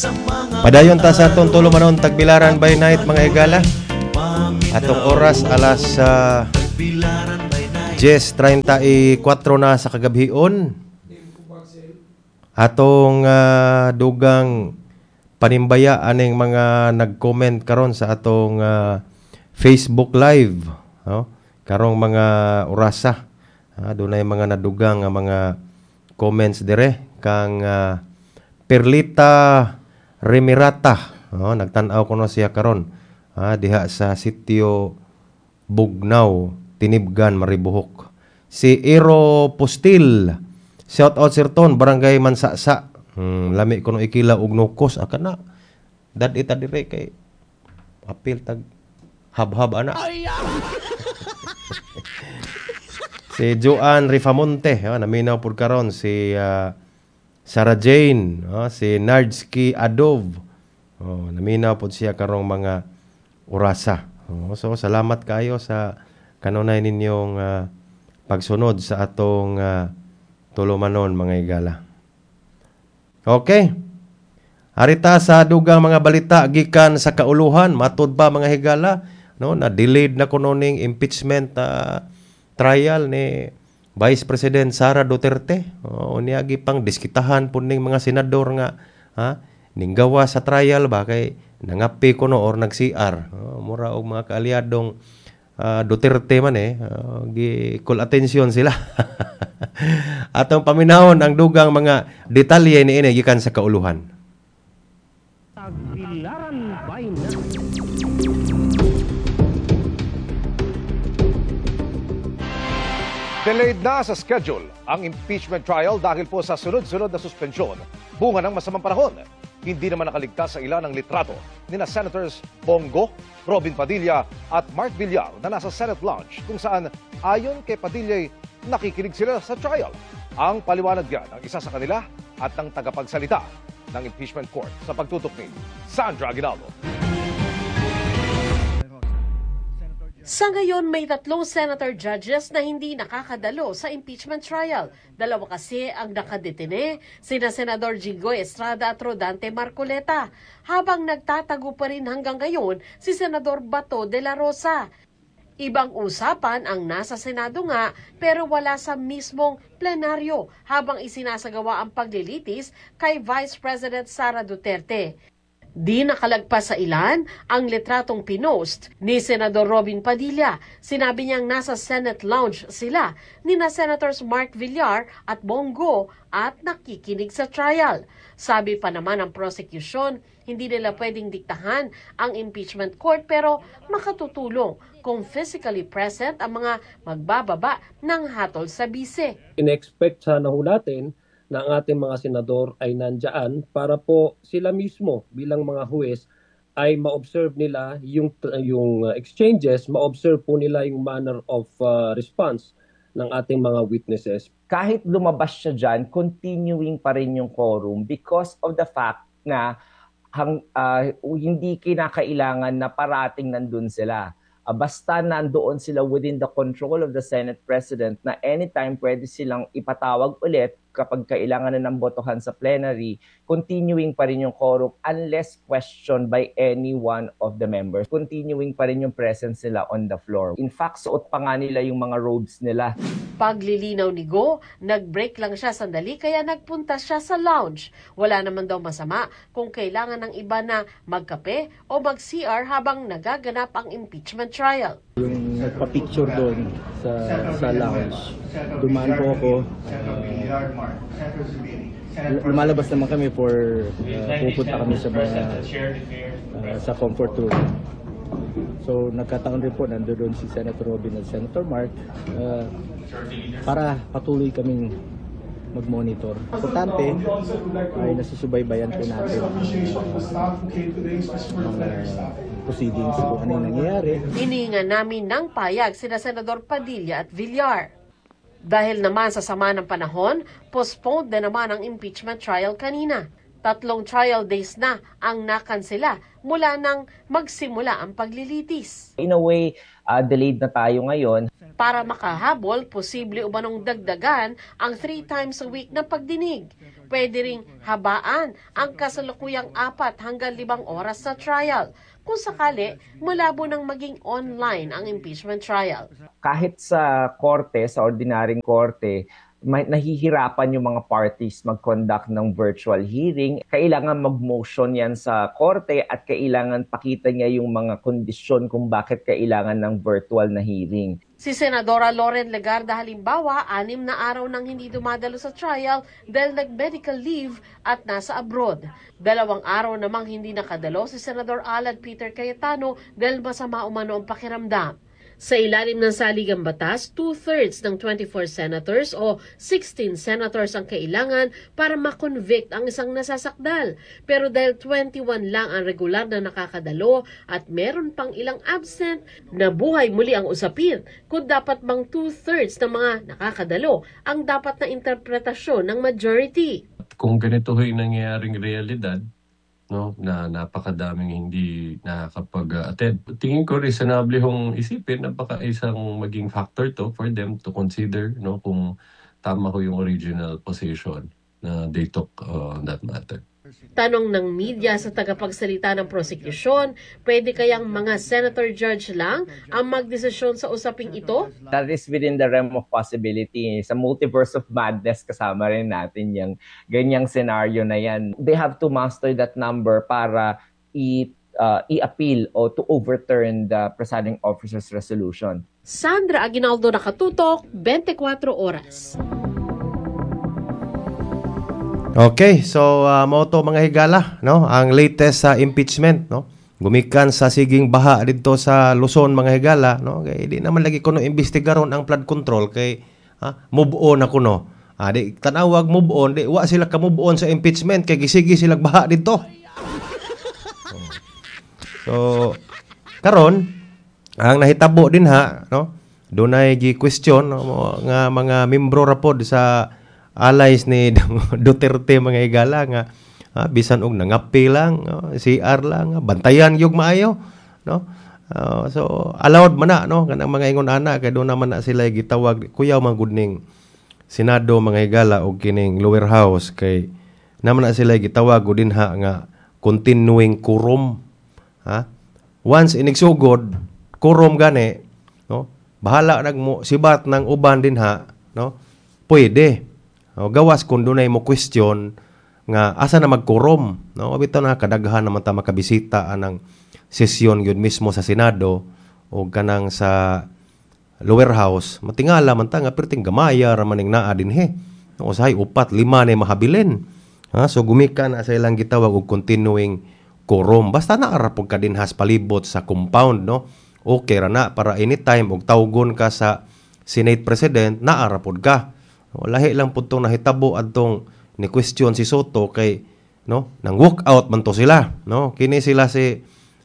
Padayon ta sa atong tulumanon tagbilaran by night mga higala. Atong oras alas 10:34 na sa kagabhion. Atong dugang panimbaya aning mga nag-comment karon sa atong Facebook Live, no? Karong mga orasa. Dunay mga nadugang nga mga comments dire kang Perlita Remirata, no? Nagtan-aw ko no siya karon diha sa sitio Bugnaw, Tinibgan, Maribohok. Si Ero Postil, shout out Sir Ton, Barangay Mansasa. Lami ko no ikila og nukos akana. Dad ita dire kay apil tag hab-hab ana. Si Joan Rifamonte, naminaw pud karon si Sarah Jane, si Nardski Adov. Naminaw pud siya karong mga orasa. So salamat kayo sa kanunay ninyong pagsunod sa atong tulumanon mga higala. Okay. Harita sa dugang mga balita gikan sa kauluhan, matud ba mga higala, no, na delayed na kunoning impeachment trial ni Vice President Sara Duterte. Unyagi pang diskitahan po ning mga senador nga ninggawa sa trial ba kay nangapi ko no or nag-CR. Mura og mga kaalyadong Duterte man gi-call attention sila. Atong paminahon ang dugang mga detalye ni ini gikan sa kauluhan. Tagbilaran by night. Delayed na sa schedule ang impeachment trial dahil po sa sunod-sunod na suspensyon, bunga ng masamang panahon. Hindi naman nakaligtas sa ilan ng litrato ni na Senators Bongo, Robin Padilla at Mark Villar na nasa Senate lounge kung saan ayon kay Padilla nakikinig sila sa trial. Ang paliwanag yan ng isa sa kanila at ng tagapagsalita ng impeachment court sa pagtutok ni Sandra Aguinaldo. Sa ngayon, may 3 senator judges na hindi nakakadalo sa impeachment trial. 2 kasi ang nakadetine, sina Senador Jinggoy Estrada at Rodante Marcoleta, habang nagtatago pa rin hanggang ngayon si Senador Bato de la Rosa. Ibang usapan ang nasa Senado nga pero wala sa mismong plenaryo habang isinasagawa ang paglilitis kay Vice President Sara Duterte. Di nakalagpas sa ilan ang litratong pinost ni Senador Robin Padilla. Sinabi niyang nasa Senate lounge sila ni na Senators Mark Villar at Bongo at nakikinig sa trial. Sabi pa naman ng prosecution, hindi nila pwedeng diktahan ang impeachment court pero makatutulong kung physically present ang mga magbababa ng hatol sa bise. In-expect sana ho natin na ang ating mga senador ay nandyan para po sila mismo bilang mga huwes ay ma-observe nila yung exchanges, ma-observe po nila yung manner of response ng ating mga witnesses. Kahit lumabas siya dyan, continuing pa rin yung quorum because of the fact na hindi kinakailangan na parating nandun sila. Basta nandoon sila within the control of the Senate President na anytime pwede silang ipatawag ulit kapag kailangan na ng botohan sa plenary, continuing pa rin yung quorum unless questioned by any one of the members. Continuing pa rin yung presence nila on the floor. In fact, suot pa nga nila yung mga robes nila. Paglilinaw ni Go, nag-break lang siya sandali kaya nagpunta siya sa lounge. Wala naman daw masama kung kailangan ng iba na magkape o mag-CR habang nagaganap ang impeachment trial. Yung nagpa-picture doon sa lounge, dumaan po ako. Lumalabas naman kami for pupunta kami sa sa comfort room. So nagkataon rin po nandoon si Senator Robin at Senator Mark para patuloy kaming mag-monitor. Importante ay nasusubaybayan po natin proceedings kung ano yung nangyayari. Hiningan namin ng payag sina Senador Padilla at Villar. Dahil naman sa sama ng panahon, postponed na naman ang impeachment trial kanina. 3 trial days na ang nakansela mula nang magsimula ang paglilitis. In a way, delayed na tayo ngayon. Para makahabol, posible umanong dagdagan ang 3 times a week na pagdinig. Pwede ring habaan ang kasalukuyang 4 hanggang 5 oras na trial kung sakali malabo nang maging online ang impeachment trial. Kahit sa korte, sa ordinaryong korte, nahihirapan yung mga parties mag-conduct ng virtual hearing. Kailangan mag-motion yan sa korte at kailangan pakita niya yung mga kondisyon kung bakit kailangan ng virtual na hearing. Si Senadora Loren Legarda halimbawa, 6 na araw nang hindi dumadalo sa trial dahil nag-medical leave at nasa abroad. 2 araw namang hindi nakadalo si Senador Alad Peter Cayetano dahil masama umano ang pakiramdam. Sa ilalim ng saligang batas, 2/3 ng 24 senators o 16 senators ang kailangan para makonvict ang isang nasasakdal. Pero dahil 21 lang ang regular na nakakadalo at meron pang ilang absent, nabuhay muli ang usapin kung dapat bang 2/3 ng mga nakakadalo ang dapat na interpretasyon ng majority. Kung ganito ho'y nangyayaring realidad, no, na napakadaming hindi nakakapag-attend. Tingin ko reasonable hong isipin na baka isang maging factor to for them to consider, no, kung tama ho yung original position na they took on that matter. Tanong ng media sa tagapagsalita ng prosecution, pwede kayang mga senator judge lang ang magdesisyon sa usaping ito? That is within the realm of possibility. Sa multiverse of madness, kasama rin natin yung ganyang scenario na yan. They have to master that number para i-appeal o to overturn the presiding officer's resolution. Sandra Aguinaldo, Nakatutok, 24 Oras. Okay, so mo to mga higala, no? Ang latest sa impeachment, no? Gumikan sa siging baha dito sa Luzon mga higala, no? Kay di naman lagi kuno imbestigaron ang flood control kay move on ako no. Di tanawag move on, di wa sila ka move on sa impeachment kay gisigi sila baha dito. So karon ang nahitabo din no? Dunay gi question no? Nga mga membro ra pod sa allies ni Duterte mga higala nga bisan og nangapi lang, CR lang, bantayan yung maayo, no? So allowed man na, no, kanang mga ingon ana kay do naman na sila gitawag kuyaw man gud ning Senado mga higala og kining lower house kay naman na sila gitawag og dinha nga continuing quorum, once inigsugod quorum gani, no, bahala nagmo sibat ng uban dinha, no, pwede. Gawas kung dunay mo question nga asa na magkurom, no, bitaw na kadaghan naman ta makabisita anang sesyon yun mismo sa Senado o kanang sa lower house, matingala man ta nga perting gamaya ra maning naa dinhi, no, usahay 4-5 na mahabilin, so gumikan na sa ilang gitawag og continuing quorum basta naara pud ka dinhas palibot sa compound, no, okay ra na para anytime og tawgon ka sa Senate President naara pud ka. Lahi lang pud tong nahitabo adtong ni question si Soto kay, no, nang walk out man to sila, no, kini sila si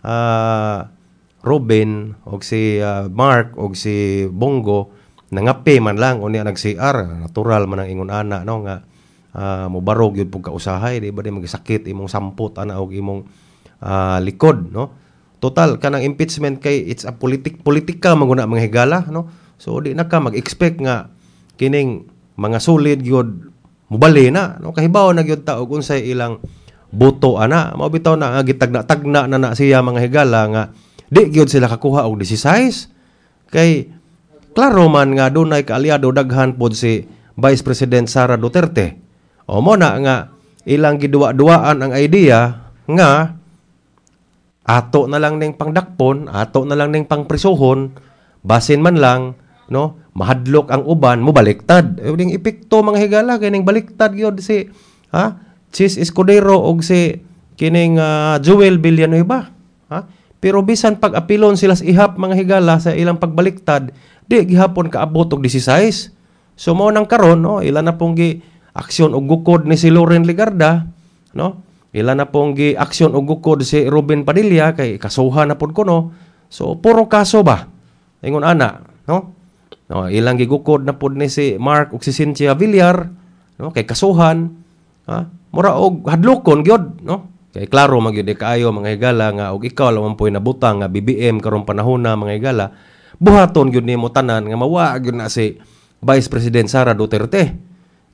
Robin og si Mark og si Bongo nangapi man lang unya nag-CR, natural man ang ingon ana, no, nga mobarog yun pug kausahay, di ba, di magsakit imong sampot ana og imong likod, no. Total kanang impeachment kay it's a politika maguna mga higala, no, so di na ka mag-expect nga kining mga solid gyud mubali na, no, kahibaw na gyud ta og unsay ilang boto ana, mao bitaw na gitagna-tagna na siya mga higala nga di gyud sila kakuha og 16 kay klaro man nga dunay kaalyado daghan pod si Vice President Sara Duterte. O mo na nga ilang giduwa-duwaan ang idea nga ato na lang ning pangdakpon, ato na lang ning pangprisuhon, basin man lang, no, mahadlok ang uban mo baliktad. Yung epekto mga higala kining baliktad gyud si Chis Escudero og si kining Joel Villanueva, pero bisan pag-apilon sila sa ihap mga higala sa ilang pagbaliktad, di gihapon kaabot og 16. So mao nang karon, no, ilan na pong gi aksyon og gukod ni si Loren Legarda, no, ilan na pong gi aksyon og gukod si Robin Padilla kay kasuhan na pud kuno. So puro kaso ba ingon ana, no. No, ilang gigukod na pud ni si Mark ug si Cynthia Villar, no, kay kasuhan, mura og hadlokon gyud, no. Kay klaro man gyud kaayo mga higala nga og ikaw lang poy nabutang nga BBM karon panahon na mga higala, buhaton gyud nimo tanan nga mawa gyud na si Vice President Sara Duterte.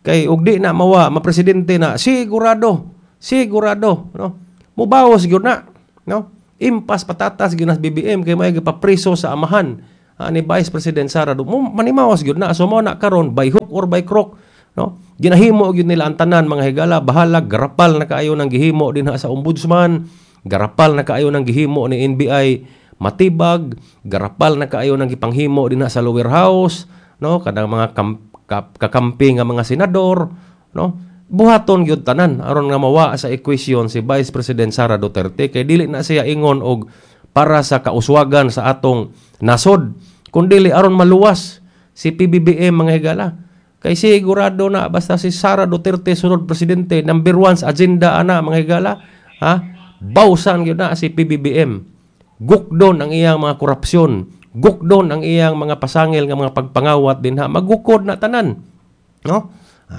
Kay ug di na mawa mapresidente na sigurado no. Mubawas gyud na, no. Impas patatas gyud nas BBM kay may gipapriso sa amahan ni Vice President Sara. Manimawas gyud na. So mo na karon by hook or by crook, no. Ginahimo gyud nila ang tanan mga higala, bahala garapal na kaayo nang gihimo dinha sa ombudsman, garapal na kaayo nang gihimo ni NBI matibag, garapal na kaayo nang gipanghimo dinha sa lower house, no, kadang mga kakamping nga mga senador, no. Buhaton gyud tanan aron nga mawa sa equation si Vice President Sara Duterte kay dili na siya ingon og para sa kauswagan sa atong nasod, kundi aron maluwas si PBBM mga higala. Kay sigurado na basta si Sara Duterte sunod presidente, number 1 sa agenda ana mga higala, bawsan gyud na si PBBM. Gukdon ang iyang mga korupsyon, gukdon ang iyang mga pasangil nga mga pagpangawat dinha, magukod na tanan, no.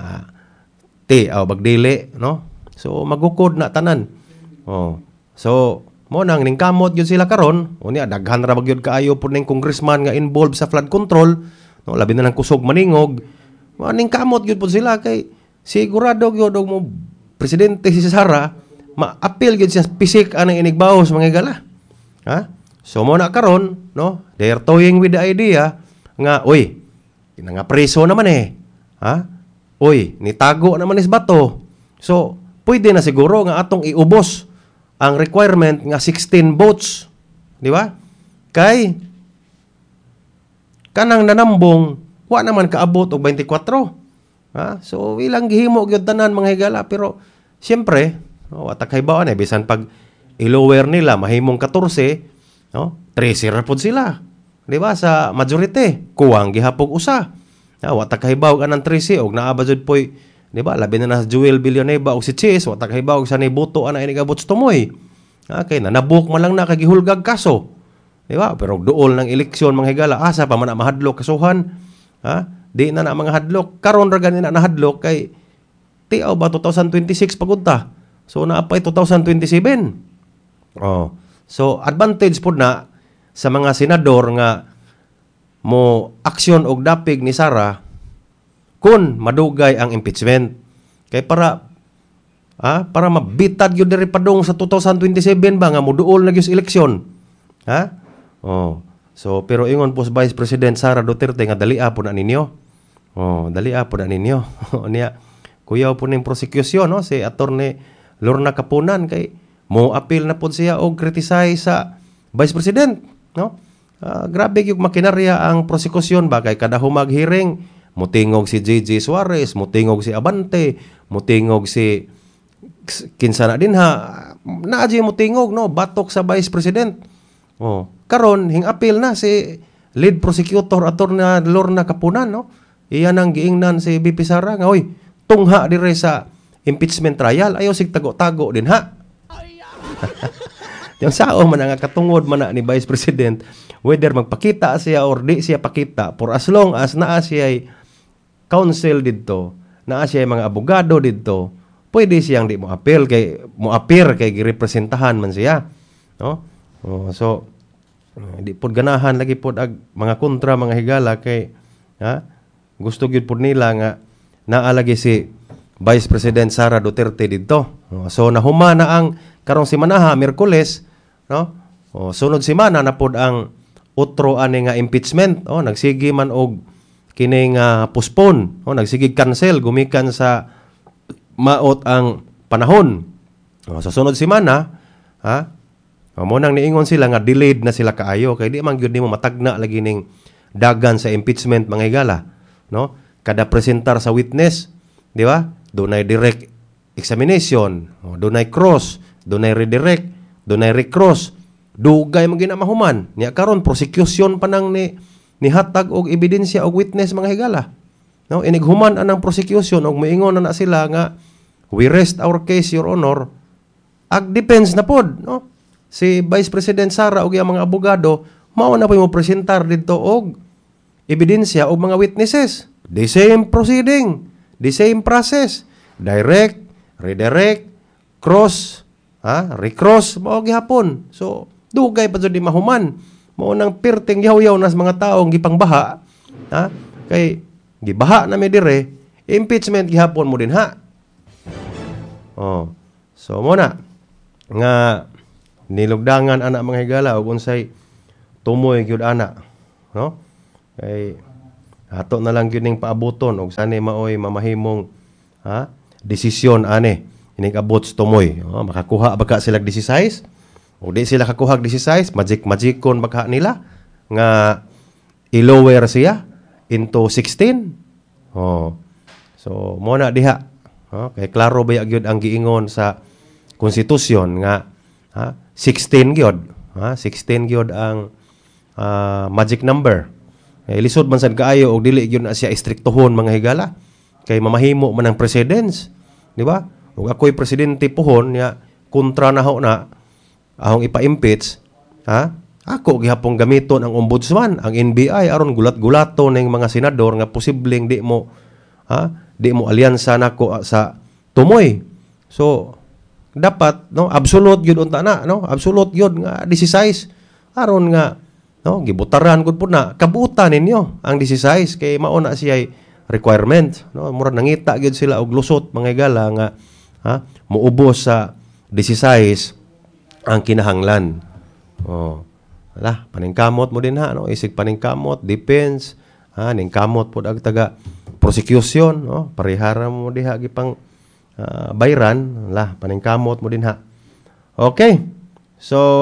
Bagdili, no. So magukod na tanan. So mo nang ningkamot gyud sila karon, unya daghan ra gyud kaayo pud ning congressman nga involved sa flood control, no, labi na lang kusog maningog. Ningkamot gyud pud sila kay sigurado gyud og mo presidente si Sara, ma-appeal gyud siya pisik anang inigbaos mga higala. So mo na karon, no, they're toying with the idea nga oy, nga preso naman oy, nitago naman is bato. So pwede na siguro nga atong iubos ang requirement nga 16 votes, di ba? Kay kanang nanambong wa naman kaabot og 24. So ilang gihimo gyud tanan mga higala, pero siyempre, no, watak haybaon bisan pag i-lower nila mahimong 14, no? 13 ra pud sila. Di ba sa majority, kuwang gihapog usa. Wa ta kahibaw anang 13 og naa ba jud poy, di ba? Labi na Joel Villanueva og si Chis, wa ta kahibaw sa ni buto ana ini gabot tumoy. Kay nabuk man lang na kagihulgag kaso. Di ba? Pero duol ng eleksyon mga higala, asa pa man na mahadlok kasuhan. Di na mga hadlok. Karon ra gani na nahadlok kay tiaw ba 2026 pagunta. So naapay 2027. So advantage po na sa mga senador nga mo aksyon og dapig ni Sara kun madugay ang impeachment. Kay para mabitad gyud diri padung sa 2027 ba nga moduol na gyud eleksyon. So pero ingon po sa Vice President Sara Duterte nga dalia po na ninyo. Dalia po na ninyo. Niya kuyaw po ning prosecution, no, si Attorney Lorna Capunan kay mo appeal na po siya og criticize sa Vice President, no. Grabe yung makinarya ang prosekusyon ba kay kada humag hearing mutingog si JJ Suarez, mutingog si Abante, mutingog si kinsa na dinha, naaji mutingog, no, batok sa Vice President. Karon hing-appeal na si lead prosecutor Attorney Lorna Capunan, no. Iyan ang giingnan si BP Sara nga oy, tungha dire sa impeachment trial, ayaw sig tago-tago din ha. Yung sao man nga katungod man na ni Vice President, whether magpakita siya or di siya pakita, for as long as naa siya counsel didto, naa siya mga abogado didto, pwede siyang di mo appeal kay girepresentahan man siya, no. So di pod ganahan lagi pod ag mga kontra mga higala kay gusto gyud pod nila nga naa lagi si Vice President Sara Duterte didto. So nahumana ang karong semana Miyerkules, no? Sunod semana na pod ang otro ani nga impeachment, nagsigi man og kining postpone, nagsigi cancel gumikan sa maot ang panahon. Sa sunod semana, mo nang niingon sila nga delayed na sila kaayo kay di man gyud nimo matagna lagi ning dagan sa impeachment mga higala, no? Kada presentar sa witness, di ba? Dunay direct examination, dunay cross, dunay redirect, dunay recross, dugay man ginamahuman. Niya karon prosecution pa nang ni hatag og ebidensya og witness mga higala. No, inighuman anang prosecution og moingon na sila nga we rest our case, Your Honor. Ag depends na pod, no? Si Vice President Sara og iyang mga abogado mao na mo presentar didto og ebidensya og mga witnesses. The same proceeding, the same process, direct, redirect, cross, recross mao gihapon. So dugay pa jud di mahuman. Mao nang perting yaw-yaw nas mga taong gipangbaha, kay gibaha na mi dire, Impeachment gihapon mo din ha. Oh. So mo na nga nilugdangan anak mga higala ug unsay tumoy gyud ana, no? Kay ato na lang gyud ning paaboton og sani maoy mamahimong desisyon ani ining abot sa tumoy. Makakuha baka sila 16 o di sila kakuha 16, magikon baka nila nga i-lower siya into 16. So mo na diha. Kay klaro ba gyud ang giingon sa konstitusyon nga 16 gyud. 16 gyud ang magic number. Lisod man sad kaayo og dili gyud na siya istriktohon mga higala. Kay mamahimo man ang presidents, di ba? Ug ako'y presidente pohon nya kontra na ho na ahong ipa-impeach, ako gihapon gamiton ang ombudsman, ang NBI aron gulat-gulato ning mga senador nga posibleng di mo alyansa nako sa tumoy. So dapat absolute gyud unta na, absolute gyud nga 16 aron nga gibutaran gud pud na kabuutan ninyo ang 16 kay mao na siya requirement, murag nangita gyud sila og lusot mga higala nga muubos sa 16 ang kinahanglan. Paningkamot mo din isig paningkamot, defense, ningkamot pud ag taga prosecution, parihara mo diha gipang bayran, paningkamot mo din ha. Okay. So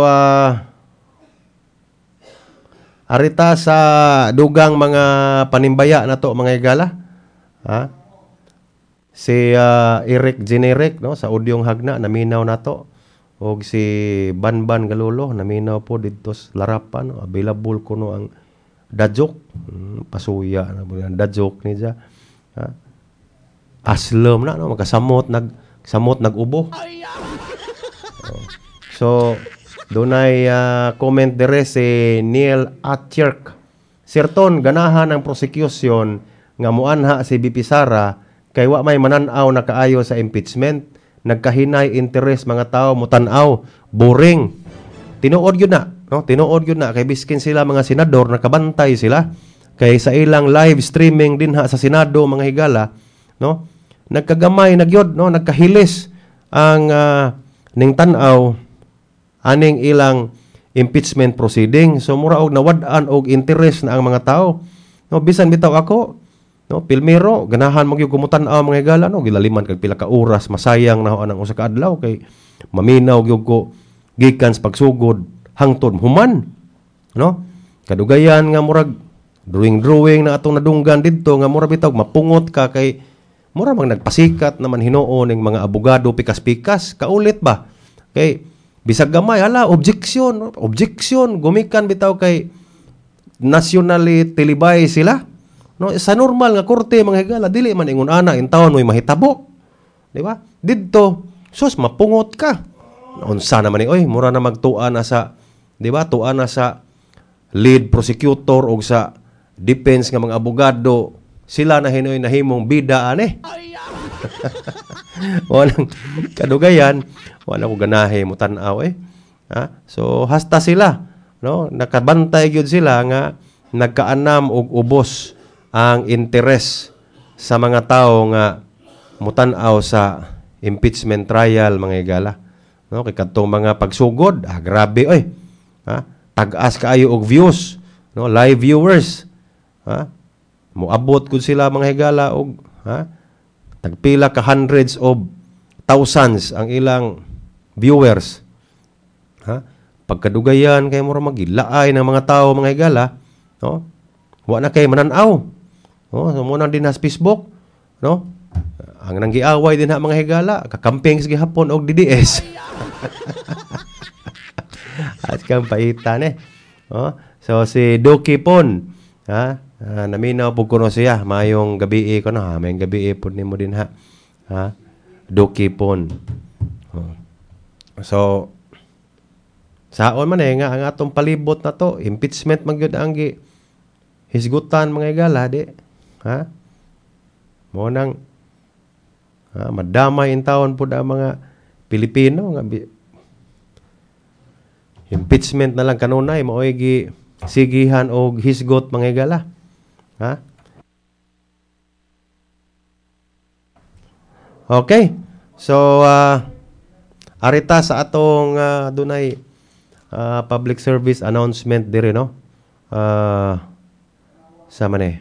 arita sa dugang mga panimbaya na to mga higala. Si Eric Generic sa Udyong Hagna naminaw na to. Og si Banban Galulo naminaw po dito sa Larapan, available kuno ang dajok, pasuya na po ang dajok ni ja. Aslam na magkasamot nagubo. So dunay comment dire si Neil Atcherk. Sirton ganahan ang prosecution nga muanha si BP Sara kay wa may mananaw na kaayo sa impeachment. Nagkahinay interes mga tao mutan-aw, boring. Tinuod yun na, tinuod yun na kay biskin sila mga senador nakabantay sila kay sa ilang live streaming din sa Senado mga higala, nagkagamay nagyod, nagkahilis ang ning tan-aw aning ilang impeachment proceeding. So mura og nawad-an og interes na ang mga tao. Bisan bitaw ako pilmero ganahan magyud kumutan-aw mga higala gilaliman kag pila ka oras masayang na anang usa ka adlaw kay maminaw gyud ko gikan sa pagsugod hangtod human kadugayan nga murag drawing na atong nadunggan didto nga mura bitaw mapungot ka kay mura mang nagpasikat naman Hinoo ning mga abogado pikas-pikas kaulit ba kay bisag gamay objection gumikan bitaw kay nationally televised sila. Sa normal nga korte mga higala dili man ingon ana in taon mo'y mahitabo. Di ba? Didto sus mapungot ka. Unsa naman mura na magtuan na sa tuan na sa lead prosecutor o sa defense nga mga abogado sila na hinoy nahimong bida ani. Walang kadugayan, wala ko ganahe mo tan-aw So hasta sila, nakabantay gyud sila nga nagkaanam og ubos ang interes sa mga tao nga mutan-aw sa impeachment trial mga higala. Kay kadtong mga pagsugod, grabe tag-as kaayo og views, live viewers. Moabot gud sila mga higala og tagpila ka hundreds of thousands ang ilang viewers. Pagkadugayan kay mura magilaay ng mga tao mga higala, wa na kay mananaw. Muna din sa Facebook, ang nanggiaway din mga higala, kakamping sa gihapon og DDS. At kang paitan So si Doki Pon, naminaw po kuno siya, mayong gabi ko mayong gabi po nimo din Doki Pon. So saon man nga ang atong palibot na to, impeachment magyud ang hisgutan mga higala di. Mo nang madamay in taon po ang mga Pilipino nga impeachment na lang kanunay maoy gi sigihan og hisgot mga higala. Okay. So arita sa atong dunay public service announcement dire no. Sa man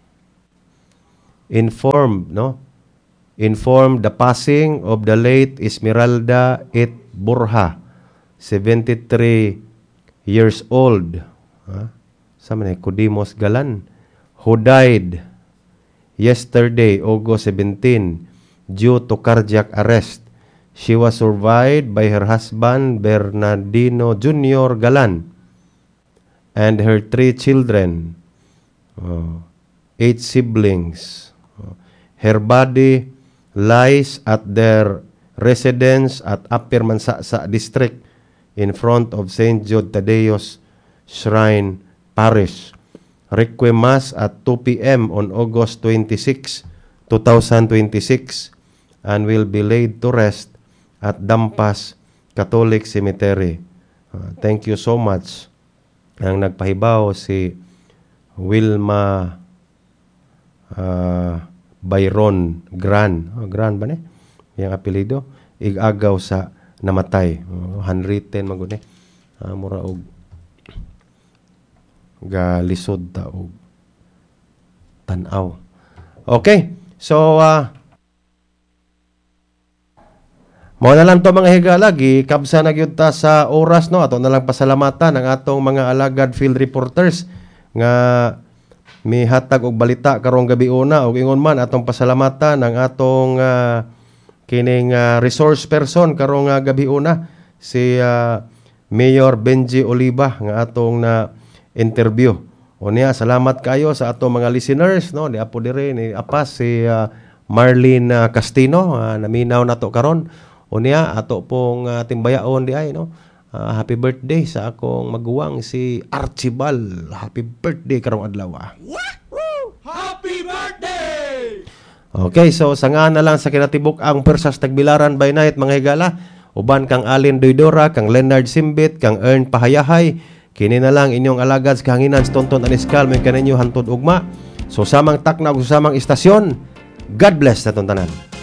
inform the passing of the late Esmeralda It Borja, 73 years old. Sa man Cudimos Galan, who died yesterday, August 17, due to cardiac arrest. She was survived by her husband, Bernardino Jr. Galan, and her 3 children, 8 siblings. Her body lies at their residence at Upper Mansasa District in front of St. Jude Tadeos Shrine Parish. Requiem Mass at 2 p.m. on August 26, 2026 and will be laid to rest at Dampas Catholic Cemetery. Thank you so much. Ang nagpahibaw si Wilma Byron Gran. Gran ba ni? Yang apelido. Igagaw sa namatay. Handwritten magud ni. Mura og galisod ta og tan-aw. Okay. So mao na lang to mga higala, gikabsa na gyud ta sa oras no. Ato na lang pasalamatan ang atong mga alagad field reporters nga mihatag og balita karong gabi una ug ingon man atong pasalamatan ang atong kining resource person karong gabi una si Mayor Benji Oliva nga atong na interview. Unya salamat kayo sa atong mga listeners no, di apo dire ni apas si Marlene Castino, naminaw nato karon. Unya ato pong timbayaon di ay no. Happy birthday sa akong maguwang si Archibald. Happy birthday karong adlaw. Happy birthday! Okay, so sangaan na lang sa kinatibuk ang Persas Tagbilaran by night mga higala. Uban kang Alin Doydora, kang Leonard Simbit, kang Ern Pahayahay. Kini na lang inyong alagad sa kahanginan sa Tonton Aniskal may kaninyo hantod ugma. So samang takna ug samang istasyon. God bless sa tanan.